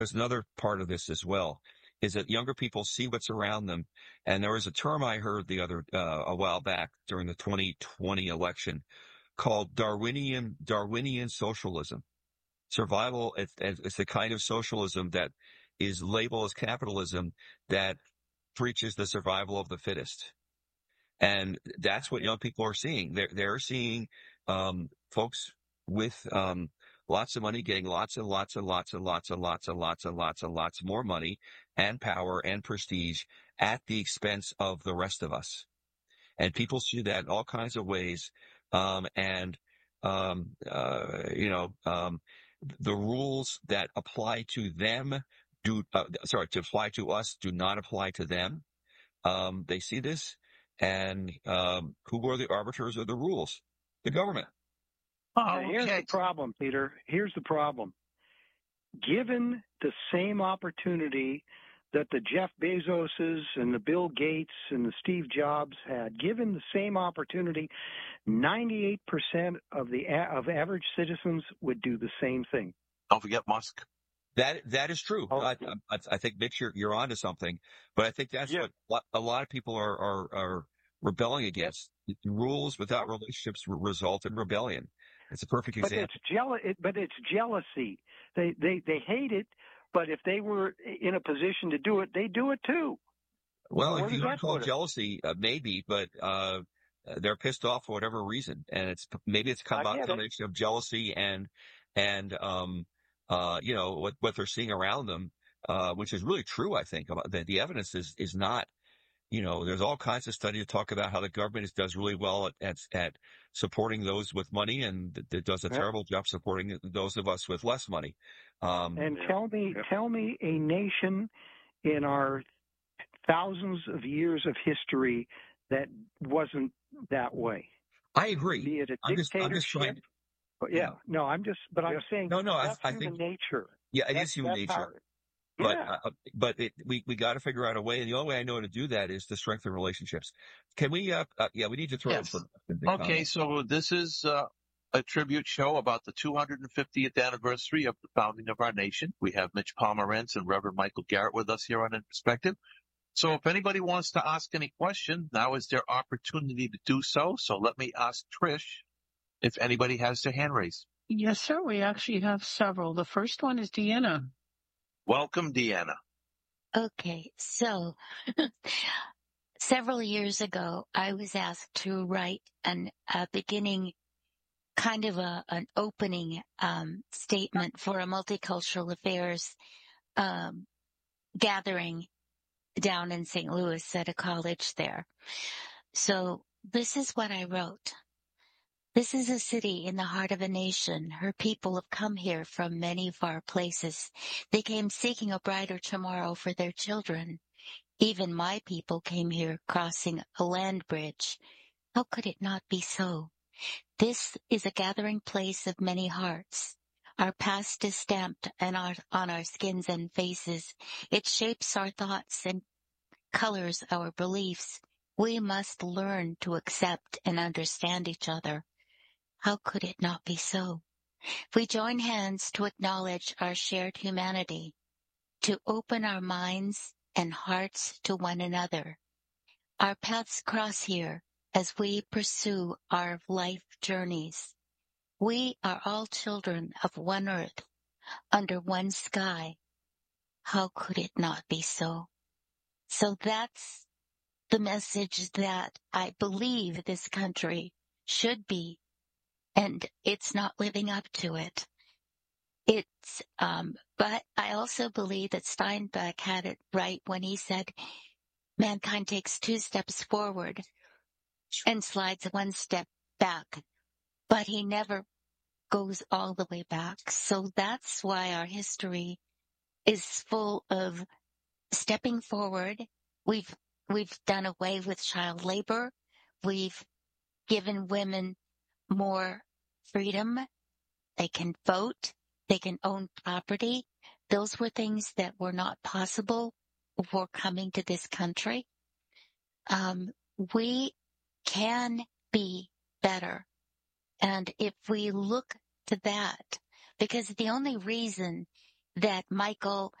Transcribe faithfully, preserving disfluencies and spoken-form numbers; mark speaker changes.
Speaker 1: there's another part of this as well, is that younger people see what's around them. And there was a term I heard the other, uh, a while back during the twenty twenty election called Darwinian, Darwinian socialism. Survival, it's, it's the kind of socialism that is labeled as capitalism that preaches the survival of the fittest. And that's what young people are seeing. They're, they're seeing, um, folks with, um, lots of money getting lots and lots and lots and lots and lots and lots and lots and lots more money and power and prestige at the expense of the rest of us. And people see that in all kinds of ways. Um, and, um, uh, you know, um, the rules that apply to them do, uh, sorry, to apply to us do not apply to them. Um, they see this, and um, who are the arbiters of the rules? The government.
Speaker 2: Oh, now, here's okay. the problem, Peter. Here's the problem. Given the same opportunity that the Jeff Bezoses and the Bill Gates and the Steve Jobs had, given the same opportunity, ninety-eight percent of the of average citizens would do the same thing.
Speaker 3: Don't forget Musk.
Speaker 1: That that is true.
Speaker 2: Oh.
Speaker 1: I, I, I think, Mitch, you're, you're onto something. But I think that's yeah. what a lot of people are are, are rebelling against. Yes. Rules without relationships result in rebellion. It's a perfect example.
Speaker 2: But it's, jeal- it, but it's jealousy. They, they, they hate it, but if they were in a position to do it, they do it too.
Speaker 1: Well,
Speaker 2: Where
Speaker 1: if you want to call it jealousy, uh, maybe, but uh, they're pissed off for whatever reason. And it's maybe it's a combination of jealousy and, and um, uh, you know, what, what they're seeing around them, uh, which is really true, I think. The, the evidence is, is not, you know, there's all kinds of studies that talk about how the government is, does really well at, at, at supporting those with money, and it does a yeah. terrible job supporting those of us with less money. Um,
Speaker 2: and tell me, yeah. tell me a nation in our thousands of years of history that wasn't that way.
Speaker 1: I agree.
Speaker 2: Be it a
Speaker 1: I'm just, I'm just trying to,
Speaker 2: but yeah, yeah, no, I'm just, but I'm saying
Speaker 1: no, no,
Speaker 2: that's
Speaker 1: I, I
Speaker 2: human
Speaker 1: think,
Speaker 2: nature.
Speaker 1: Yeah, it
Speaker 2: that's,
Speaker 1: is human nature. How, But,
Speaker 2: yeah.
Speaker 1: uh, but it, we, we got to figure out a way. And the only way I know how to do that is to strengthen relationships. Can we, uh, uh yeah, we need to throw
Speaker 3: yes.
Speaker 1: it.
Speaker 3: Okay.
Speaker 1: Comment.
Speaker 3: So this is, uh, a tribute show about the two hundred fiftieth anniversary of the founding of our nation. We have Mitch Pomerantz and Reverend Michael Garrett with us here on In Perspective. So if anybody wants to ask any question, now is their opportunity to do so. So let me ask Trish if anybody has their hand raised.
Speaker 4: Yes, sir. We actually have several. The first one is Deanna.
Speaker 3: Welcome, Deanna.
Speaker 5: Okay, so several years ago, I was asked to write an, a beginning, kind of a, an opening um, statement for a multicultural affairs um, gathering down in Saint Louis at a college there. So this is what I wrote. This is a city in the heart of a nation. Her people have come here from many far places. They came seeking a brighter tomorrow for their children. Even my people came here crossing a land bridge. How could it not be so? This is a gathering place of many hearts. Our past is stamped on our, on our skins and faces. It shapes our thoughts and colors our beliefs. We must learn to accept and understand each other. How could it not be so? We join hands to acknowledge our shared humanity, to open our minds and hearts to one another. Our paths cross here as we pursue our life journeys. We are all children of one earth, under one sky. How could it not be so? So that's the message that I believe this country should be. And it's not living up to it. It's, um, but I also believe that Steinbeck had it right when he said mankind takes two steps forward and slides one step back, but he never goes all the way back. So that's why our history is full of stepping forward. We've, we've done away with child labor. We've given women more freedom. They can vote. They can own property. Those were things that were not possible before coming to this country. Um, we can be better. And if we look to that, because the only reason that Michael